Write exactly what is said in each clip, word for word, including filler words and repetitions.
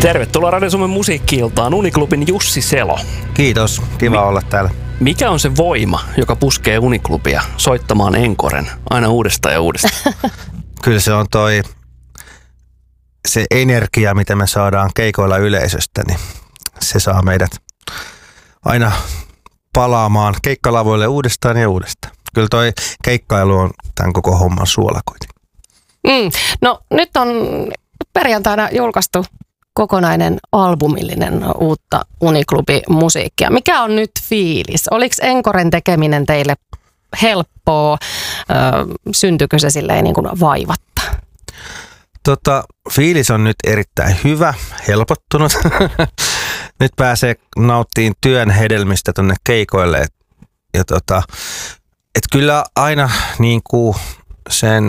Tervetuloa Radio Suomen musiikki-iltaan, Uniklubin Jussi Selo. Kiitos, kiva Mi- olla täällä. Mikä on se voima, joka puskee Uniklubia soittamaan enkoren aina uudestaan ja uudestaan? Kyllä se on toi se energia, mitä me saadaan keikoilla yleisöstä, niin se saa meidät aina palaamaan keikkalavoille uudestaan ja uudestaan. Kyllä toi keikkailu on tämän koko homman suola kuitenkin. Mm. No nyt on perjantaina julkaistu kokonainen albumillinen uutta Uniklubi-musiikkia. Mikä on nyt fiilis? Oliko enkoren tekeminen teille helppoa? Öö, syntyykö se silleen niin kuin vaivatta? Tota, fiilis on nyt erittäin hyvä, helpottunut. Nyt pääsee nauttiin työn hedelmistä tonne keikoille. Ja tota, et kyllä aina niin kuin sen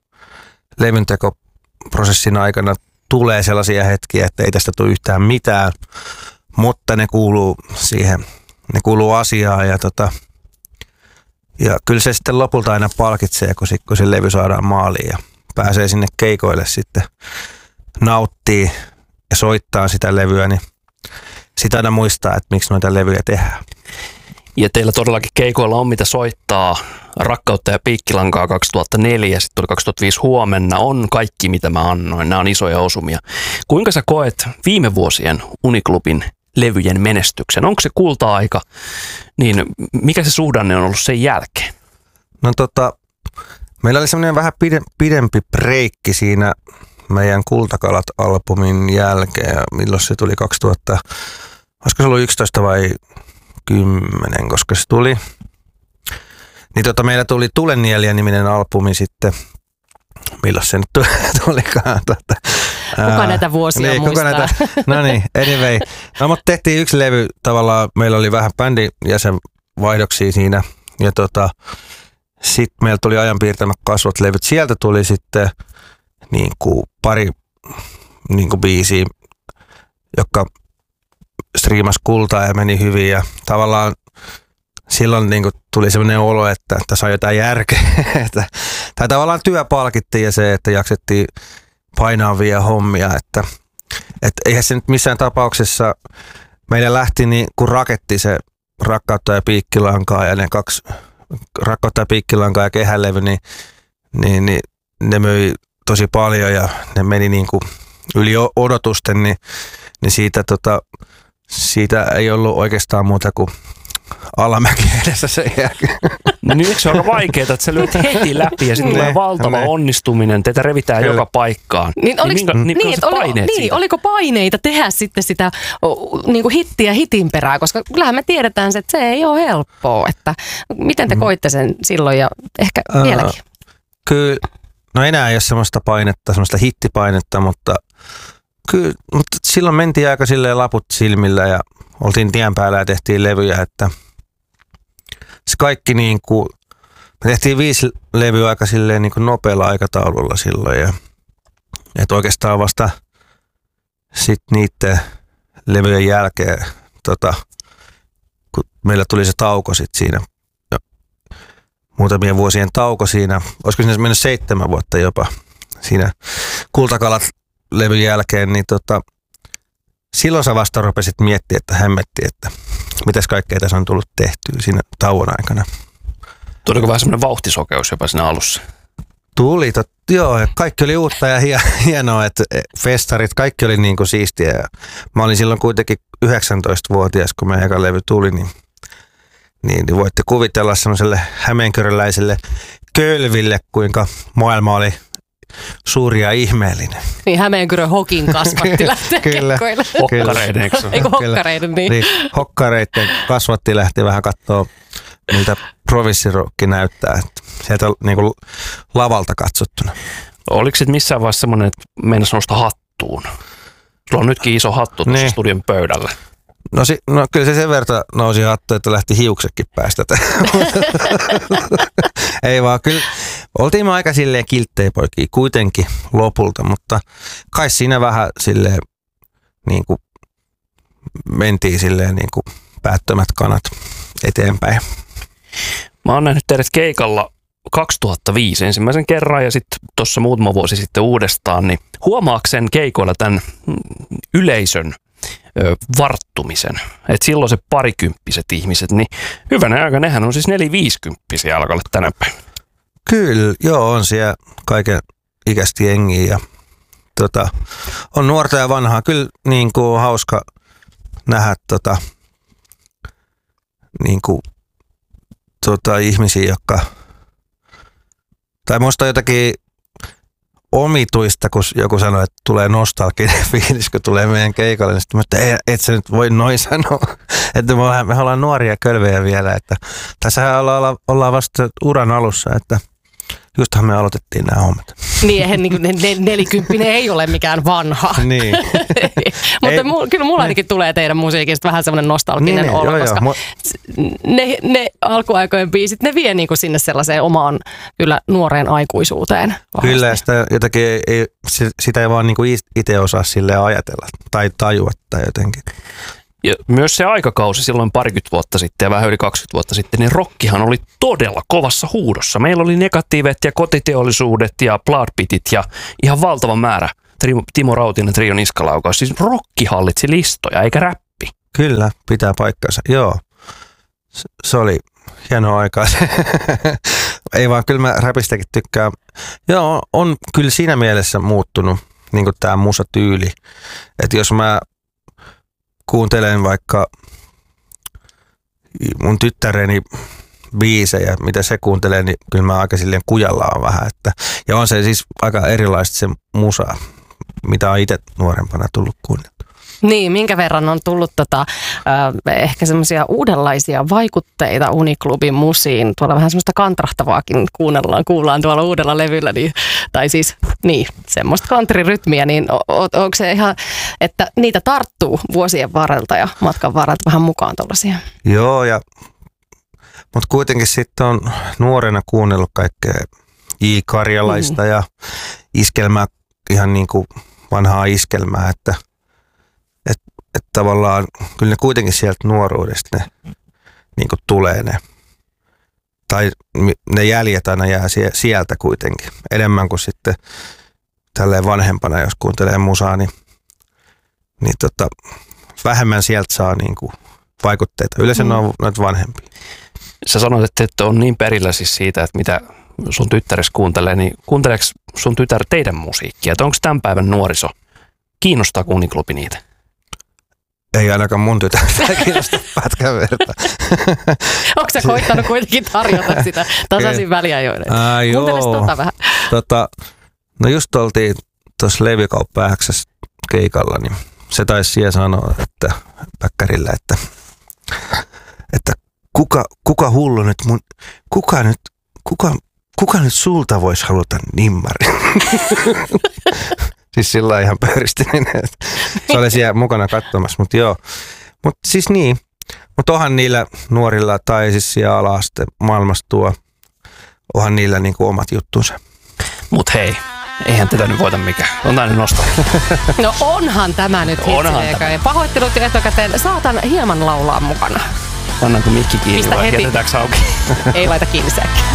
levyntekoprosessin aikana tulee sellaisia hetkiä, että ei tästä tule yhtään mitään, mutta ne kuuluu siihen, ne kuuluu asiaan ja, tota, ja kyllä se sitten lopulta aina palkitsee, kun, kun se levy saadaan maaliin ja pääsee sinne keikoille sitten nauttii ja soittaa sitä levyä, niin sitä aina muistaa, että miksi noita levyjä tehdään. Ja teillä todellakin keikoilla on mitä soittaa. Rakkautta ja piikkilankaa kaksituhattaneljä, sitten tuli kaksituhattaviisi Huomenna, on kaikki mitä mä annoin. Nämä on isoja osumia. Kuinka sä koet viime vuosien Uniklubin levyjen menestyksen? Onko se kulta-aika? Niin mikä se suhdanne on ollut sen jälkeen? No tota, meillä oli semmoinen vähän pidempi breikki siinä meidän Kultakalat-albumin jälkeen. Milloin se tuli kaksituhatta? Olisiko se ollut yksitoista vai kymmenen, koska se tuli. Niin tota, meillä tuli Tulennielijä-niminen albumi sitten. Milloin se nyt tulikaan? Tota, kuka näitä vuosia niin, muistaa? Näitä, no niin, anyway. No, mutta tehtiin yksi levy tavallaan. Meillä oli vähän bändin jäsenvaihdoksia siinä. Ja tota, sitten meillä tuli Ajan piirtämät kasvot levyt. Sieltä tuli sitten niin kuin pari niin kuin biisiä, jotka striimas kultaa ja meni hyvin ja tavallaan silloin niin kuin tuli sellainen olo, että tässä on jotain järkeä. Tai tavallaan työ palkittiin ja se, että jaksettiin painavia hommia. Että, että eihän se nyt missään tapauksessa meillä lähti niin kuin raketti se Rakkautta ja piikkilankaa ja ne kaksi Rakkautta ja piikkilankaa ja Kehälevy, niin, niin, niin ne möi tosi paljon ja ne meni niin kuin yli odotusten, niin, niin siitä tota Siitä ei ollut oikeastaan muuta kuin alamäki edessä sen jälkeen. No niin, se on aika vaikeaa, että sä lyöt heti läpi ja sitten tulee valtava ne. onnistuminen. Teitä revitään Kyllä. joka paikkaan. Niin, oliks, niin, minkä, niin, niin, oli, niin oliko paineita tehdä sitten sitä niin kuin hittiä hitin perään? Koska kyllähän me tiedetään, että se ei ole helppoa. Että miten te koitte sen silloin ja ehkä uh, vieläkin? Kyllä, no enää ei ole semmoista painetta, semmoista hittipainetta, mutta Kyllä, mutta silloin mentiin aika silleen laput silmillä ja oltiin tien päällä ja tehtiin levyjä, että se kaikki niin kuin, me tehtiin viisi levyä aika silleen niin kuin nopealla aikataululla silloin ja että oikeastaan vasta sitten niiden levyjen jälkeen, tota, kun meillä tuli se tauko sitten siinä, muutamien vuosien tauko siinä, olisiko siinä mennyt seitsemän vuotta jopa siinä Kultakalat levyn jälkeen, niin tota, silloin sä vasta rupesit miettimään, että hämmetti, että mitäs kaikkea tässä on tullut tehtyä siinä tauon aikana. Tuliko vähän semmoinen vauhtisokeus jopa siinä alussa? Tuli, tot, joo, kaikki oli uutta ja hienoa, että festarit, kaikki oli niin kuin siistiä. Ja mä olin silloin kuitenkin yhdeksäntoistavuotias, kun meidän eka levy tuli, niin, niin, niin voitte kuvitella semmoiselle hämeenkyröläiselle kölville, kuinka maailma oli suuri ja ihmeellinen. Niin Hämeenkyrön hokin kasvatti lähtee kekkoille. Hokkareiden, eikö? Eikö hokkareiden, niin. niin. Hokkareiden kasvatti lähti vähän katsoa, miltä provinssirokki näyttää. Sieltä niin kuin lavalta katsottuna. Oliko sitten missään vaiheessa semmoinen, että meinasi nostaa hattuun? Sulla on nytkin iso hattu tuossa niin. studion pöydällä. No, si- no kyllä se sen verran nousi hattu, että lähti hiuksetkin päästä. Ei vaan, kyllä oltiin me aika silleen kilttejä poikia kuitenkin lopulta, mutta kai siinä vähän silleen niin kuin mentiin silleen niin kuin päättömät kanat eteenpäin. Mä oon nähnyt teidät keikalla kaksituhattaviisi ensimmäisen kerran ja sitten tuossa muutama vuosi sitten uudestaan, niin huomaako sen keikoilla tämän yleisön ö, varttumisen. Et silloin se parikymppiset ihmiset, niin hyvänä aika, nehän on siis neliviisikymppisiä alkaa olla tänä päivänä. Kyllä, joo, on siellä kaiken ikäistä jengiä ja tota, on nuorta ja vanhaa. Kyllä niin kuin hauska nähdä tota, niin kuin, tota, ihmisiä, jotka tai musta jotakin omituista, kun joku sanoi, että tulee nostalginen fiilis, kun tulee meidän keikalle, niin sitten mä, että ei, et sä nyt voi noin sanoa, että me ollaan, me ollaan nuoria kölvejä vielä, että tässä ollaan, ollaan vasta uran alussa, että justhan me aloitettiin nämä hommat. Niin, eihän niin kuin nelikymppinen ei ole mikään vanha. Niin. Mutta mu, kyllä mulla ainakin tulee teidän musiikista vähän semmoinen nostalginen niin, olo, joo, koska joo. ne, ne alkuaikojen biisit, ne vie niin kuin sinne sellaiseen omaan kyllä nuoreen aikuisuuteen. Vahvasti. Kyllä, ja sitä, jotakin ei, ei, sitä ei vaan niin kuin itse osaa silleen ajatella tai tajua tai jotenkin. Ja myös se aikakausi silloin parikymmentä vuotta sitten ja vähän yli kaksikymmentä vuotta sitten, niin rockihan oli todella kovassa huudossa. Meillä oli Negatiivet ja Kotiteollisuudet ja Bloodbeatit ja ihan valtava määrä Timo Rautinen Trio niskalaukaus. Siis rocki hallitsi listoja, eikä räppi. Kyllä, pitää paikkansa. Joo, se, se oli hienoa aikaa. Ei vaan, kyllä mä räpistäkin tykkään. Joo, on kyllä siinä mielessä muuttunut niin kuin tämä musatyyli. Että jos mä kuuntelen vaikka mun tyttäreni biisejä, mitä se kuuntelee, niin kyllä mä aika silleen kujallaan vähän. Että, ja on se siis aika erilaista se musa, mitä on itse nuorempana tullut kuunneltua. Niin, minkä verran on tullut tota, äh, ehkä semmoisia uudenlaisia vaikutteita Uniklubin musiin. Tuolla vähän semmoista kantrahtavaakin kuunnellaan, kuullaan tuolla uudella levyllä. Niin, tai siis niin, semmoista countryrytmiä, niin on, onko se ihan, että niitä tarttuu vuosien varrelta ja matkan varrelta vähän mukaan tuollaisia? Joo, ja, mutta kuitenkin sitten on nuorena kuunnellut kaikkea J. Karjalaista mm. ja iskelmää, ihan niin kuin vanhaa iskelmää, että Että et tavallaan kyllä ne kuitenkin sieltä nuoruudesta ne niin kuin tulee ne. Tai ne jäljet aina jää sieltä kuitenkin. Enemmän kuin sitten tälleen vanhempana, jos kuuntelee musaa, niin, niin tota, vähemmän sieltä saa niin kuin vaikutteita. Yleensä mm. ne on noita vanhempia. Sä sanoit, että et on niin perillä siis siitä, että mitä sun tyttäres kuuntelee, niin kuunteleeko sun tytär teidän musiikkia? Että onko tämän päivän nuoriso? Kiinnostaa Uniklubi niitä? Ei ainakaan mun tytärtä kiinnosta pätkän verta. Onko sä koittanut kuitenkin tarjota sitä tasaisin väliajoin? Ää, joo. Tota vähän. Tota, no just oltiin tuossa Levykauppa X:ssä keikalla, niin se taisi siellä sanoa, että päkkärillä, että, että kuka, kuka hullu nyt mun, kuka nyt, kuka, kuka nyt sulta voisi haluta nimmari? Siis sillä ihan pöyristinen. Se oli siellä mukana katsomassa, mutta joo. Mutta siis niin. Mutta onhan niillä nuorilla tai siis siellä ala-aste maailmassa tuo, onhan niillä niinku omat juttunsa. Mut hei, eihän tätä nyt voita mikään. On tää nyt nostaa. No onhan tämä nyt. Onhan tämä. Pahoittelut jo etukäteen. Saatan hieman laulaa mukana. Pannaanko mikki kiinni vai jätetäänkö auki? Ei laita kiinni säkkiä.